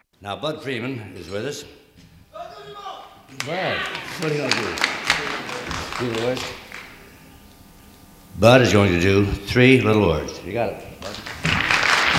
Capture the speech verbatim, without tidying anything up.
Now, Bud Freeman is with us. Bud, what are you going to do? Do the words? Bud is going to do three little words. You got it, Bud.